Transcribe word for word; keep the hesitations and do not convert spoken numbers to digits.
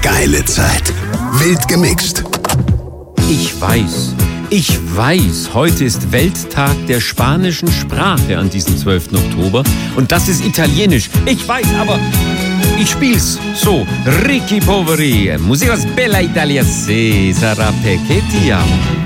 Geile Zeit. Wild gemixt. Ich weiß, ich weiß, heute ist Welttag der spanischen Sprache an diesem zwölften Oktober. Und das ist Italienisch. Ich weiß, aber ich spiel's so. Ricky Poveri, Musica Bella Italia, se sarà perché ti amo.